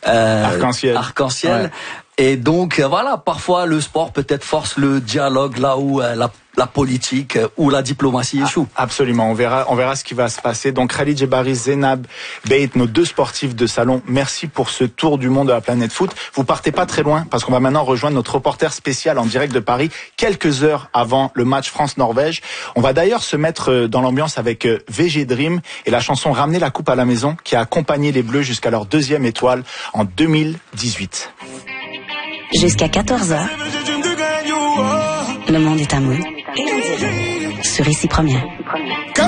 arc-en-ciel. Ouais. Et donc voilà, parfois le sport peut-être force le dialogue là où la politique ou la diplomatie échoue. Absolument, on verra ce qui va se passer. Donc Khalid Djebari, Zeinab Beit, nos deux sportifs de salon, merci pour ce tour du monde de la planète foot. Vous partez pas très loin parce qu'on va maintenant rejoindre notre reporter spécial en direct de Paris quelques heures avant le match France-Norvège. On va d'ailleurs se mettre dans l'ambiance avec VG Dream et la chanson Ramener la coupe à la maison qui a accompagné les Bleus jusqu'à leur 2e étoile en 2018. Jusqu'à 14h, le monde est à nous. Sur Ici Première.